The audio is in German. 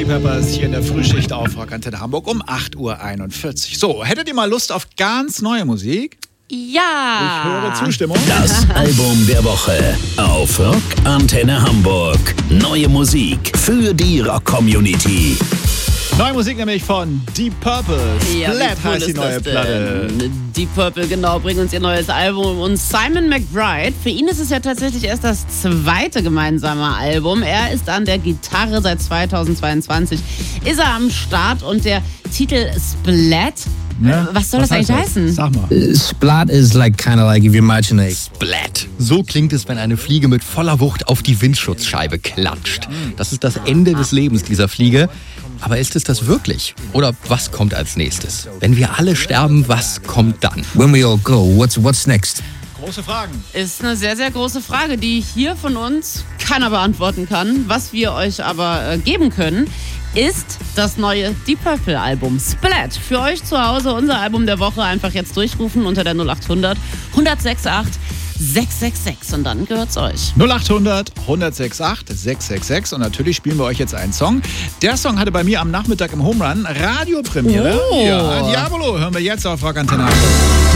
Chili Peppers hier in der Frühschicht auf Rock Antenne Hamburg um 8:41 Uhr. So, hättet ihr mal Lust auf ganz neue Musik? Ja. Ich höre Zustimmung. Das Album der Woche auf Rock Antenne Hamburg. Neue Musik für die Rock-Community. Neue Musik nämlich von Deep Purple. Splat cool heißt die ist neue das Platte. denn? Deep Purple, genau, bringen uns ihr neues Album. Und Simon McBride, für ihn ist es ja tatsächlich erst das zweite gemeinsame Album. Er ist an der Gitarre seit 2022. Ist er am Start und der Titel Splat, Ja, was soll das eigentlich heißen? Sag mal. Splat is kind of like if you imagine a Splat. So klingt es, wenn eine Fliege mit voller Wucht auf die Windschutzscheibe klatscht. Das ist das Ende des Lebens dieser Fliege. Aber ist es das wirklich? Oder was kommt als nächstes? Wenn wir alle sterben, was kommt dann? when we all go, what's next? Große Fragen. Ist eine sehr, sehr große Frage, die hier von uns keiner beantworten kann. Was wir euch aber geben können, ist das neue Deep Purple Album Splat. Für euch zu Hause unser Album der Woche. Einfach jetzt durchrufen unter der 0800 1068 666 und dann gehört's euch. 0800 106.8 666 und natürlich spielen wir euch jetzt einen Song. Der Song hatte bei mir am Nachmittag im Home Run Radiopremiere. Oh. Ja, Diabolo hören wir jetzt auf Rock Antenne Hamburg.